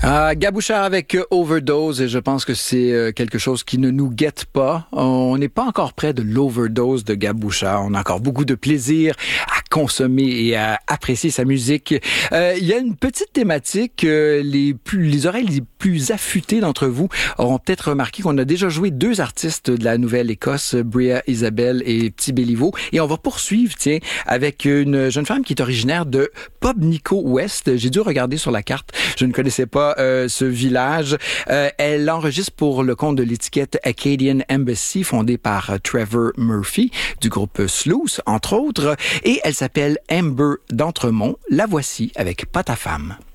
Gabouchard avec Overdose, et je pense que c'est quelque chose qui ne nous guette pas. On n'est pas encore près de l'overdose de Gabouchard. On a encore beaucoup de plaisir à consommer et à apprécier sa musique. Il y a une petite thématique. Les oreilles les plus affûtées d'entre vous auront peut-être remarqué qu'on a déjà joué 2 artistes de la Nouvelle-Écosse, Bria Isabelle et Petit Béliveau. Et on va poursuivre, avec une jeune femme qui est originaire de Pobnico-Ouest. J'ai dû regarder sur la carte. Je ne connaissais pas ce village. Elle enregistre pour le compte de l'étiquette Acadian Embassy, fondée par Trevor Murphy du groupe Sluice, entre autres. Et elle s'appelle Amber d'Entremont. La voici avec Pas ta femme.